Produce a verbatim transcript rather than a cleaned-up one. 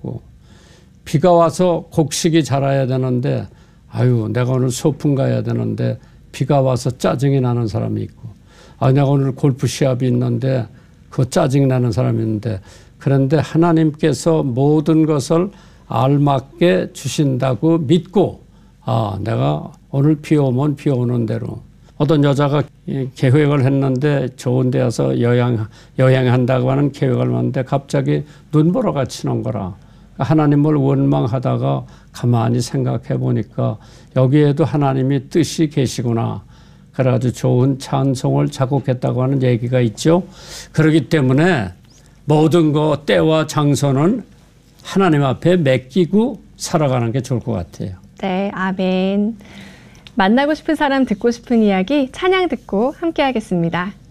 있고, 비가 와서 곡식이 자라야 되는데 아유 내가 오늘 소풍 가야 되는데 비가 와서 짜증이 나는 사람이 있고, 아 내가 오늘 골프 시합이 있는데 그 짜증이 나는 사람이 있는데, 그런데 하나님께서 모든 것을 알맞게 주신다고 믿고, 아 내가 오늘 비 오면 비 오는 대로. 어떤 여자가 계획을 했는데 좋은 데 와서 여행, 여행한다고 하는 계획을 했는데 갑자기 눈보라가 치는 거라. 하나님을 원망하다가 가만히 생각해 보니까 여기에도 하나님이 뜻이 계시구나. 그래가지고 좋은 찬송을 작곡했다고 하는 얘기가 있죠. 그렇기 때문에 모든 거 때와 장소는 하나님 앞에 맡기고 살아가는 게 좋을 것 같아요. 네, 아멘. 만나고 싶은 사람, 듣고 싶은 이야기 찬양 듣고 함께 하겠습니다.